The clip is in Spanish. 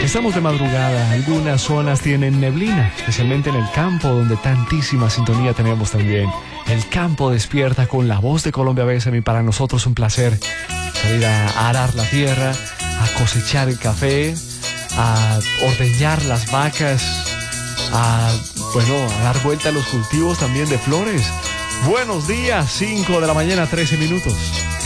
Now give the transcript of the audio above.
Estamos de madrugada, algunas zonas tienen neblina, especialmente en el campo donde tantísima sintonía tenemos también. El campo despierta con la voz de Colombia BSM y para nosotros un placer salir a arar la tierra, a cosechar el café, a ordeñar las vacas, a dar vuelta a los cultivos también de flores. Buenos días, 5 de la mañana, 13 minutos.